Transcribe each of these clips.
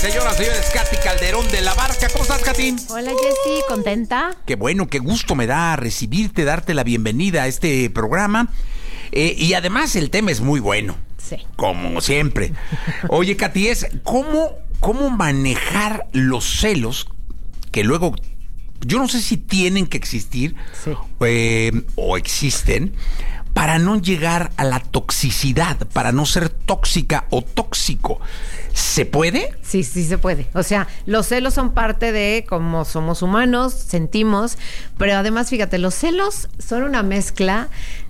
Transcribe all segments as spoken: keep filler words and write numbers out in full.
Señoras, señores, Katy Calderón de la Barca. ¿Cómo estás, Katy? Hola, Jessy, ¿contenta? Qué bueno, qué gusto me da recibirte, darte la bienvenida a este programa. Eh, y además el tema es muy bueno. Sí. Como siempre. Oye, Katy, es cómo, cómo manejar los celos que luego, yo no sé si tienen que existir, sí. eh, o existen, para no llegar a la toxicidad, para no ser tóxica o tóxico. ¿Se puede? Sí, sí se puede. O sea, los celos son parte de cómo somos humanos, sentimos, pero además, fíjate, los celos son una mezcla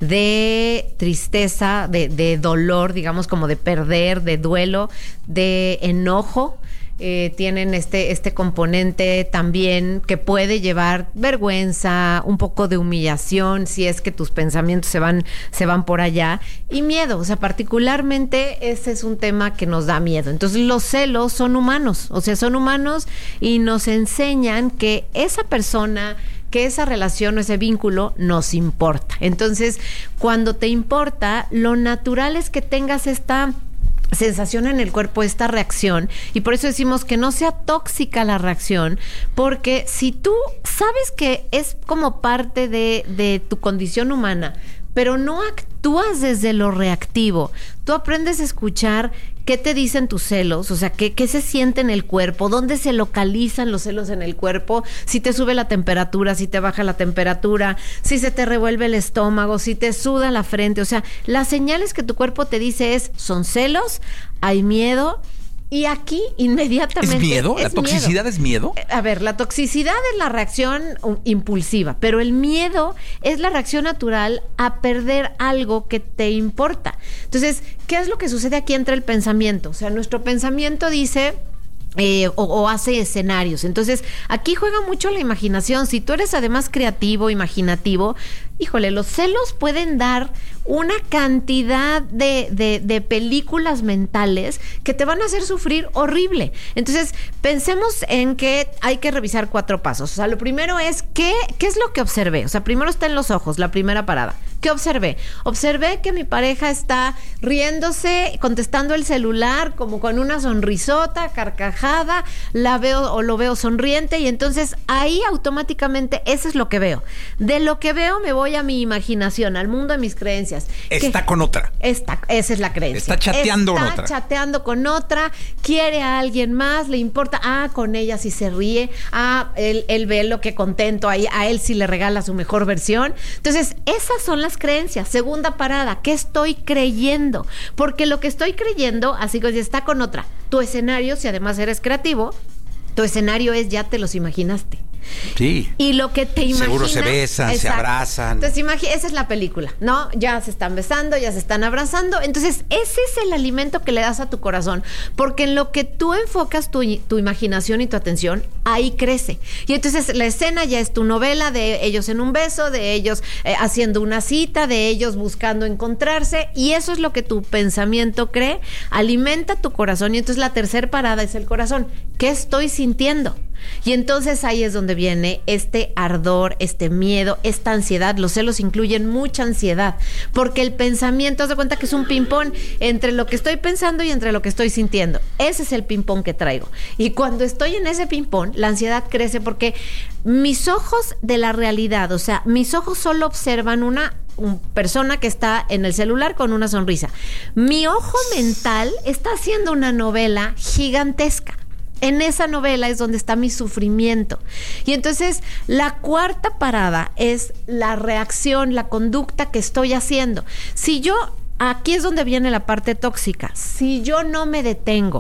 de tristeza, de, de dolor, digamos, como de perder, de duelo, de enojo. Eh, tienen este, este componente también que puede llevar vergüenza, un poco de humillación, si es que tus pensamientos se van, se van por allá, y miedo. O sea, particularmente ese es un tema que nos da miedo. Entonces, los celos son humanos, o sea, son humanos y nos enseñan que esa persona, que esa relación o ese vínculo nos importa. Entonces, cuando te importa, lo natural es que tengas esta sensación en el cuerpo, esta reacción, y por eso decimos que no sea tóxica la reacción, porque si tú sabes que es como parte de, de tu condición humana, pero no actúas desde lo reactivo, tú aprendes a escuchar qué te dicen tus celos, o sea, qué, qué se siente en el cuerpo, dónde se localizan los celos en el cuerpo, si te sube la temperatura, si te baja la temperatura, si se te revuelve el estómago, si te suda la frente, o sea, las señales que tu cuerpo te dice es, son celos, hay miedo. Y aquí inmediatamente... ¿Es miedo? ¿La es toxicidad miedo. es miedo? A ver, la toxicidad es la reacción um, impulsiva, pero el miedo es la reacción natural a perder algo que te importa. Entonces, ¿qué es lo que sucede aquí entre el pensamiento? O sea, nuestro pensamiento dice... Eh, o, o hace escenarios. Entonces, aquí juega mucho la imaginación. Si tú eres además creativo, imaginativo, híjole, los celos pueden dar una cantidad de, de, de películas mentales que te van a hacer sufrir horrible. Entonces, pensemos en que hay que revisar cuatro pasos. O sea, lo primero es, ¿qué, qué es lo que observé? O sea, primero está en los ojos, la primera parada. ¿Qué observé? Observé que mi pareja está riéndose, contestando el celular como con una sonrisota, carcajada, la veo o lo veo sonriente, y entonces ahí automáticamente eso es lo que veo. De lo que veo me voy a mi imaginación, al mundo de mis creencias. Está que, con otra. Está, esa es la creencia. Está chateando está con otra. Está chateando con otra, quiere a alguien más, le importa, ah, con ella sí se ríe, ah, él, él ve lo que contento, a, a él sí le regala su mejor versión. Entonces, esas son las creencias. Segunda parada, ¿qué estoy creyendo? Porque lo que estoy creyendo, así que está con otra. Tu escenario, si además eres creativo, tu escenario es ya te los imaginaste. Sí. Y lo que te imaginas... Seguro se besan, exacto, se abrazan. Entonces, imagi- esa es la película, ¿no? Ya se están besando, ya se están abrazando. Entonces, ese es el alimento que le das a tu corazón. Porque en lo que tú enfocas tu, tu imaginación y tu atención, ahí crece. Y entonces, la escena ya es tu novela de ellos en un beso, de ellos eh, haciendo una cita, de ellos buscando encontrarse. Y eso es lo que tu pensamiento cree, alimenta tu corazón. Y entonces, la tercera parada es el corazón. ¿Qué estoy sintiendo? Y entonces ahí es donde viene este ardor, este miedo, esta ansiedad. Los celos incluyen mucha ansiedad, porque el pensamiento, haz de cuenta que es un ping-pong entre lo que estoy pensando y entre lo que estoy sintiendo. Ese es el ping-pong que traigo. Y cuando estoy en ese ping-pong, la ansiedad crece porque mis ojos de la realidad, o sea, mis ojos solo observan una una persona que está en el celular con una sonrisa. Mi ojo mental está haciendo una novela gigantesca. En esa novela es donde está mi sufrimiento. Y entonces la cuarta parada es la reacción, la conducta que estoy haciendo. Si yo, aquí es donde viene la parte tóxica, si yo no me detengo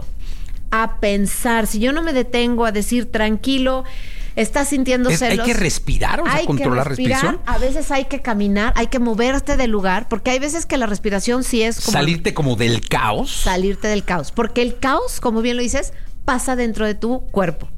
a pensar, si yo no me detengo a decir tranquilo, estás sintiendo es, celos. Hay que respirar, o sea, hay controlar la respiración. A veces hay que caminar, hay que moverte del lugar, porque hay veces que la respiración sí es como... Salirte como del caos. Salirte del caos, porque el caos, como bien lo dices, pasa dentro de tu cuerpo.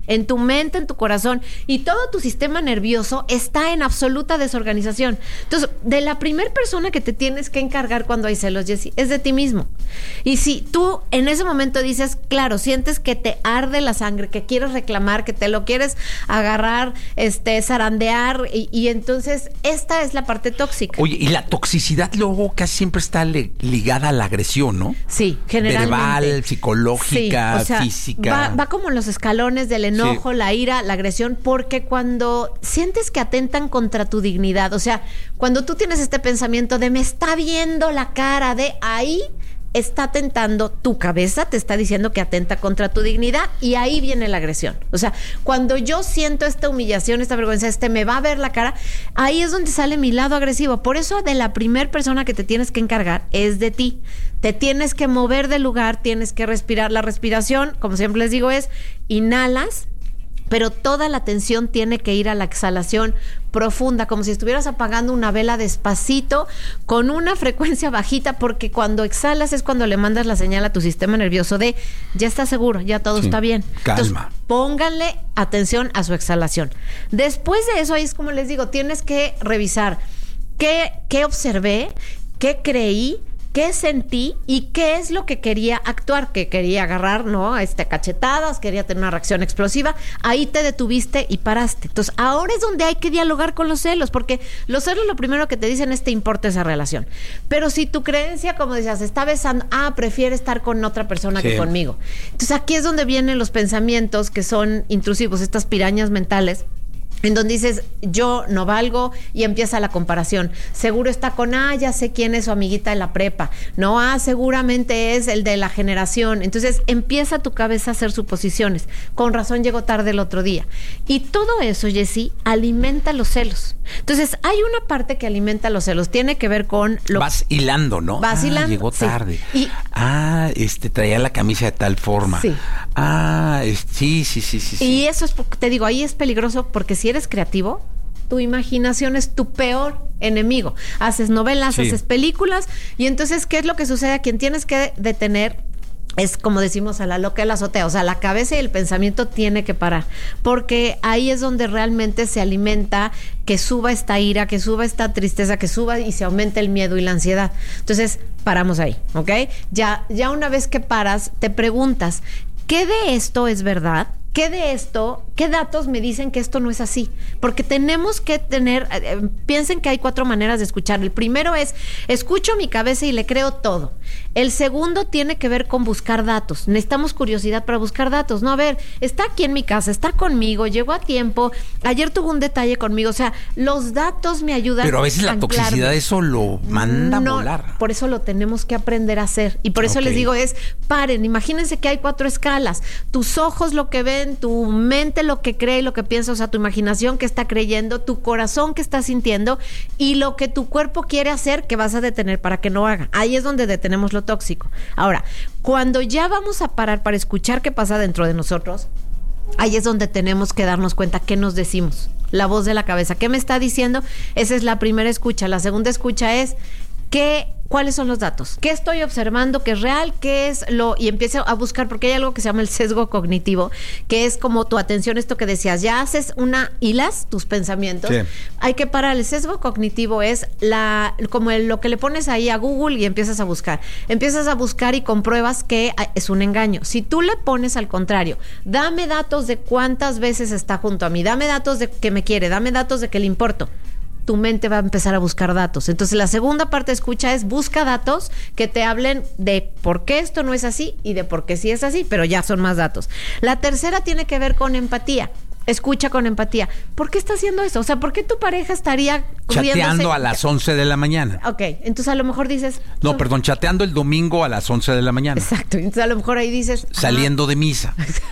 en tu mente, en tu corazón, y todo tu sistema nervioso está en absoluta desorganización. Entonces, de la primera persona que te tienes que encargar cuando hay celos, Jessy, es de ti mismo. Y si tú en ese momento dices, claro, sientes que te arde la sangre, que quieres reclamar, que te lo quieres agarrar, este, zarandear, y, y entonces esta es la parte tóxica. Oye, y la toxicidad luego casi siempre está le, ligada a la agresión, ¿no? Sí, generalmente. Verbal, psicológica, sí, o sea, física. Va, va como los escalones del enojo, sí, la ira, la agresión, porque cuando sientes que atentan contra tu dignidad, o sea, cuando tú tienes este pensamiento de me está viendo la cara, de ahí está atentando, tu cabeza te está diciendo que atenta contra tu dignidad, y ahí viene la agresión. O sea, cuando yo siento esta humillación, esta vergüenza, este me va a ver la cara, ahí es donde sale mi lado agresivo. Por eso de la primer persona que te tienes que encargar es de ti. Te tienes que mover del lugar, tienes que respirar. La respiración, como siempre les digo, es inhalas, pero toda la atención tiene que ir a la exhalación profunda, como si estuvieras apagando una vela despacito, con una frecuencia bajita, porque cuando exhalas es cuando le mandas la señal a tu sistema nervioso de ya está seguro, ya todo sí, está bien. Calma. Entonces, pónganle atención a su exhalación. Después de eso, ahí es como les digo, tienes que revisar qué, qué observé, qué creí, qué sentí y qué es lo que quería actuar, que quería agarrar, ¿no? Este, cachetadas, quería tener una reacción explosiva. Ahí te detuviste y paraste. Entonces, ahora es donde hay que dialogar con los celos, porque los celos lo primero que te dicen es te importa esa relación. Pero si tu creencia, como decías, está besando, ah, prefiere estar con otra persona sí, que conmigo. Entonces, aquí es donde vienen los pensamientos que son intrusivos, estas pirañas mentales, en donde dices, yo no valgo, y empieza la comparación. Seguro está con, ah, ya sé quién es su amiguita de la prepa. No, ah, seguramente es el de la generación. Entonces empieza tu cabeza a hacer suposiciones. Con razón llegó tarde el otro día. Y todo eso, Jessy, alimenta los celos. Entonces hay una parte que alimenta los celos. Tiene que ver con... lo Vas hilando, ¿no? Vas ah, hilando. Llegó tarde. Sí. Y, ah, este, traía la camisa de tal forma. Sí. Ah, es, sí, sí, sí, sí. Y sí. eso es, te digo, ahí es peligroso, porque si eres creativo, tu imaginación es tu peor enemigo. Haces novelas, sí, haces películas, y entonces, ¿qué es lo que sucede? A quien tienes que detener es, como decimos, a la loca de la azotea. O sea, la cabeza y el pensamiento tiene que parar, porque ahí es donde realmente se alimenta que suba esta ira, que suba esta tristeza, que suba y se aumenta el miedo y la ansiedad. Entonces, paramos ahí, ¿ok? Ya, ya una vez que paras, te preguntas, ¿qué de esto es verdad? ¿Qué de esto, qué datos me dicen que esto no es así? Porque tenemos que tener, eh, piensen que hay cuatro maneras de escuchar. El primero es, escucho mi cabeza y le creo todo. El segundo tiene que ver con buscar datos. Necesitamos curiosidad para buscar datos. No, a ver, está aquí en mi casa, está conmigo, llegó a tiempo, ayer tuvo un detalle conmigo. O sea, los datos me ayudan. Pero a veces la anclarme. Toxicidad eso lo manda no, a volar. Por eso lo tenemos que aprender a hacer. Y por eso okay. les digo es, paren, imagínense que hay cuatro escalas. Tus ojos lo que ven, tu mente lo que cree y lo que piensa, o sea, tu imaginación que está creyendo, tu corazón que está sintiendo y lo que tu cuerpo quiere hacer que vas a detener para que no haga. Ahí es donde detenemos lo tóxico. Ahora, cuando ya vamos a parar para escuchar qué pasa dentro de nosotros, ahí es donde tenemos que darnos cuenta qué nos decimos. La voz de la cabeza, ¿qué me está diciendo? Esa es la primera escucha. La segunda escucha es ¿qué, ¿cuáles son los datos? ¿Qué estoy observando? ¿Qué es real? ¿Qué es lo...? Y empiezo a buscar, porque hay algo que se llama el sesgo cognitivo, que es como tu atención, esto que decías, ya haces una, hilas tus pensamientos. Sí. Hay que parar. El sesgo cognitivo es la como el, lo que le pones ahí a Google y empiezas a buscar. Empiezas a buscar y compruebas que es un engaño. Si tú le pones al contrario, dame datos de cuántas veces está junto a mí, dame datos de que me quiere, dame datos de que le importo, tu mente va a empezar a buscar datos. Entonces, la segunda parte de escucha es busca datos que te hablen de por qué esto no es así y de por qué sí es así, pero ya son más datos. La tercera tiene que ver con empatía. Escucha con empatía. ¿Por qué está haciendo eso? O sea, ¿por qué tu pareja estaría chateando a las once de la mañana? Ok, entonces a lo mejor dices... No, so... perdón, chateando el domingo a las once de la mañana. Exacto, entonces a lo mejor ahí dices... Saliendo ah, de misa.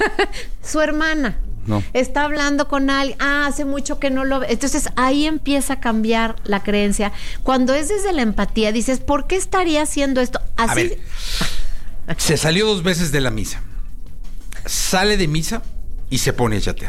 Su hermana. No. Está hablando con alguien, ah, hace mucho que no lo ve. Entonces ahí empieza a cambiar la creencia. Cuando es desde la empatía, dices, ¿por qué estaría haciendo esto? Así. A ver, se salió dos veces de la misa. Sale de misa y se pone a chatear.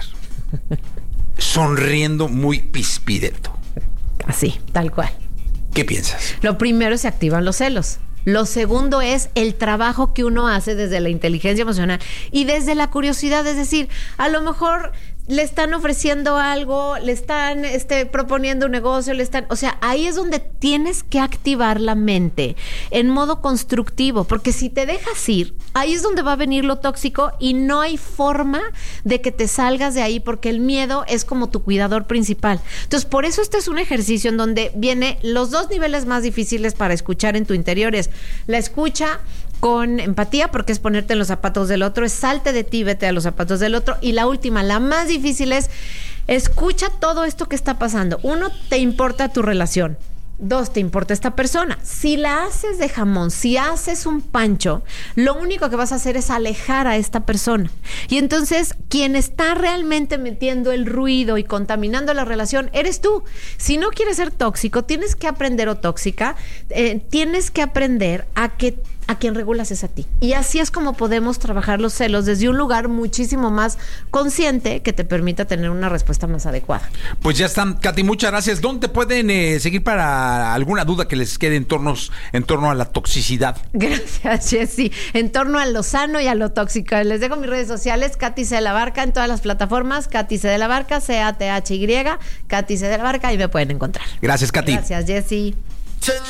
Sonriendo muy pispireto. Así, tal cual. ¿Qué piensas? Lo primero se activan los celos. Lo segundo es el trabajo que uno hace desde la inteligencia emocional y desde la curiosidad. Es decir, a lo mejor le están ofreciendo algo, le están este, proponiendo un negocio, le están, o sea, ahí es donde tienes que activar la mente en modo constructivo, porque si te dejas ir, ahí es donde va a venir lo tóxico y no hay forma de que te salgas de ahí, porque el miedo es como tu cuidador principal. Entonces, por eso este es un ejercicio en donde viene los dos niveles más difíciles para escuchar en tu interior, es la escucha con empatía, porque es ponerte en los zapatos del otro, es salte de ti, vete a los zapatos del otro, y la última, la más difícil es escucha todo esto que está pasando. Uno, te importa tu relación. Dos, te importa esta persona. Si la haces de jamón, si haces un pancho, lo único que vas a hacer es alejar a esta persona. Y entonces, quien está realmente metiendo el ruido y contaminando la relación, eres tú. Si no quieres ser tóxico, tienes que aprender o tóxica, eh, tienes que aprender a que a quien regulas es a ti. Y así es como podemos trabajar los celos desde un lugar muchísimo más consciente que te permita tener una respuesta más adecuada. Pues ya están, Katy, muchas gracias. ¿Dónde pueden eh, seguir para alguna duda que les quede en torno, en torno a la toxicidad? Gracias, Jessy. En torno a lo sano y a lo tóxico. Les dejo mis redes sociales, Katy C. de la Barca, en todas las plataformas, Katy C. de la Barca, C A T H Y, Katy C. de la Barca, y me pueden encontrar. Gracias, Katy. Gracias, Jessy.